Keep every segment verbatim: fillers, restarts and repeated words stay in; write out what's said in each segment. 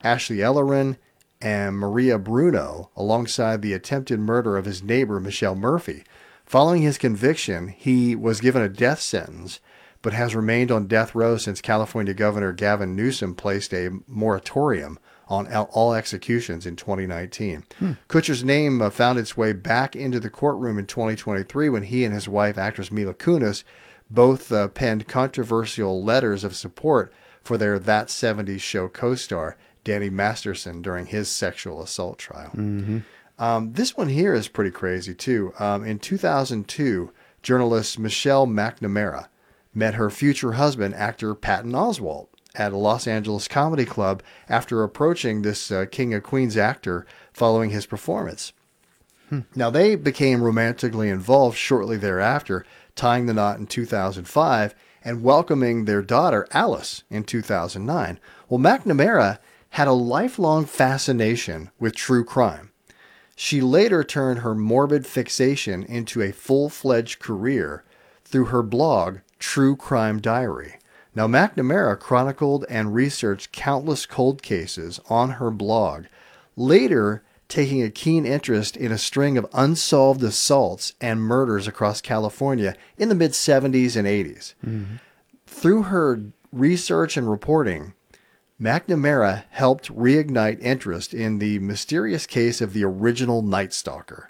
Ashley Ellerin, and Maria Bruno, alongside the attempted murder of his neighbor, Michelle Murphy. Following his conviction, he was given a death sentence, but has remained on death row since California Governor Gavin Newsom placed a moratorium on all executions in twenty nineteen. Hmm. Kutcher's name uh, found its way back into the courtroom in twenty twenty-three when he and his wife, actress Mila Kunis, both uh, penned controversial letters of support for their That seventies Show co-star, Danny Masterson, during his sexual assault trial. Mm-hmm. Um, this one here is pretty crazy, too. Um, in two thousand two, journalist Michelle McNamara met her future husband, actor Patton Oswalt, at a Los Angeles comedy club after approaching this uh, King of Queens actor following his performance. Hmm. Now, they became romantically involved shortly thereafter, tying the knot in two thousand five and welcoming their daughter, Alice, in two thousand nine. Well, McNamara had a lifelong fascination with true crime. She later turned her morbid fixation into a full-fledged career through her blog, True Crime Diary. Now, McNamara chronicled and researched countless cold cases on her blog, later taking a keen interest in a string of unsolved assaults and murders across California in the mid-seventies and eighties. Mm-hmm. Through her research and reporting, McNamara helped reignite interest in the mysterious case of the original Night Stalker,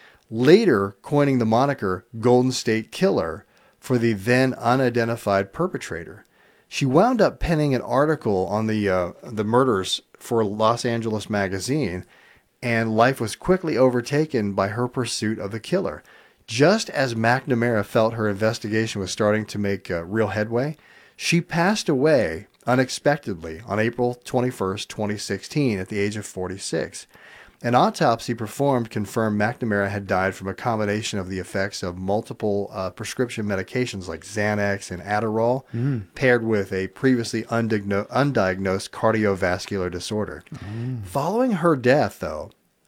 later coining the moniker Golden State Killer for the then unidentified perpetrator. She wound up penning an article on the uh, the murders for Los Angeles Magazine, and life was quickly overtaken by her pursuit of the killer. Just as McNamara felt her investigation was starting to make uh, real headway, she passed away unexpectedly on April twenty-first, twenty sixteen, at the age of forty-six. An autopsy performed confirmed McNamara had died from a combination of the effects of multiple uh, prescription medications like Xanax and Adderall, mm. paired with a previously undigno- undiagnosed cardiovascular disorder. Mm. Following her death, though,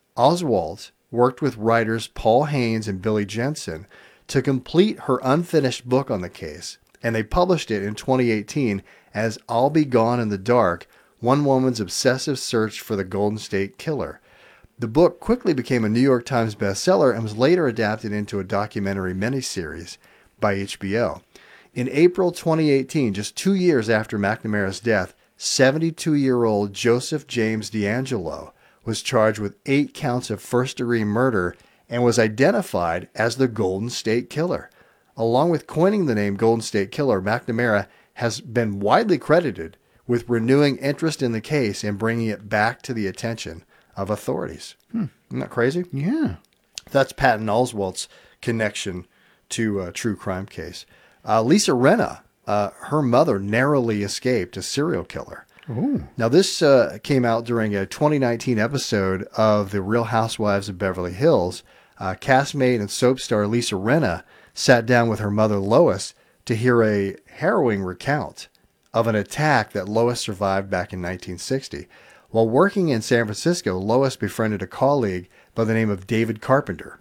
Oswalt worked with writers Paul Haynes and Billy Jensen to complete her unfinished book on the case, and they published it in twenty eighteen as I'll Be Gone in the Dark, One Woman's Obsessive Search for the Golden State Killer. The book quickly became a New York Times bestseller and was later adapted into a documentary miniseries by H B O. In April twenty eighteen, just two years after McNamara's death, seventy-two-year-old Joseph James D'Angelo was charged with eight counts of first-degree murder and was identified as the Golden State Killer. Along with coining the name Golden State Killer, McNamara has been widely credited with renewing interest in the case and bringing it back to the attention of authorities. Hmm. Isn't that crazy? Yeah. That's Patton Oswalt's connection to a true crime case. Uh, Lisa Rinna, uh, her mother narrowly escaped a serial killer. Ooh. Now, this uh, came out during a twenty nineteen episode of The Real Housewives of Beverly Hills. Uh, castmate and soap star Lisa Rinna sat down with her mother Lois to hear a harrowing recount of an attack that Lois survived back in nineteen sixty. While working in San Francisco, Lois befriended a colleague by the name of David Carpenter.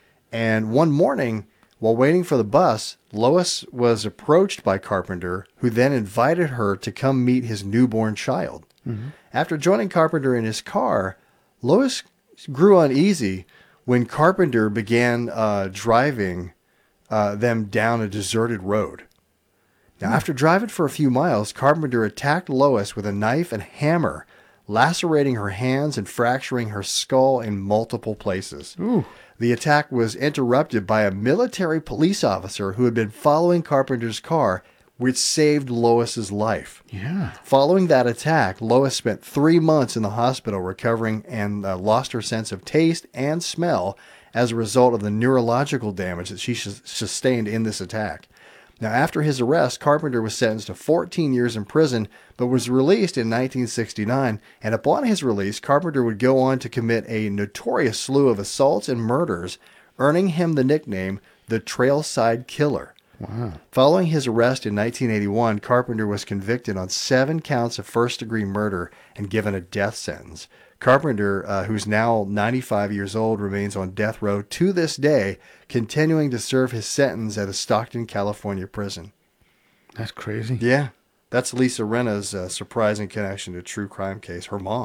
And one morning, while waiting for the bus, Lois was approached by Carpenter, who then invited her to come meet his newborn child. Mm-hmm. After joining Carpenter in his car, Lois grew uneasy when Carpenter began uh, driving uh, them down a deserted road. Now, mm-hmm. after driving for a few miles, Carpenter attacked Lois with a knife and hammer, lacerating her hands and fracturing her skull in multiple places. Ooh. The attack was interrupted by a military police officer who had been following Carpenter's car, which saved Lois's life. Yeah. Following that attack, Lois spent three months in the hospital recovering and uh, lost her sense of taste and smell as a result of the neurological damage that she sh- sustained in this attack. Now, after his arrest, Carpenter was sentenced to fourteen years in prison, but was released in nineteen sixty-nine, and upon his release, Carpenter would go on to commit a notorious slew of assaults and murders, earning him the nickname the Trailside Killer. Wow. Following his arrest in nineteen eighty-one, Carpenter was convicted on seven counts of first-degree murder and given a death sentence. Carpenter, uh, who's now ninety-five years old, remains on death row to this day, continuing to serve his sentence at a Stockton, California prison. That's crazy. Yeah. That's Lisa Rinna's uh, surprising connection to true crime case, her mom.